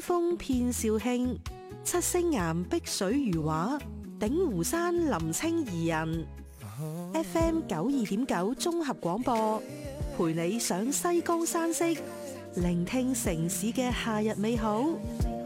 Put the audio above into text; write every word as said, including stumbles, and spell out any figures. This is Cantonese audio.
風遍肇慶，七星岩碧水如畫，鼎湖山林清宜人。F M 九二點九綜合廣播，陪你上西江山色，聆聽城市嘅夏日美好。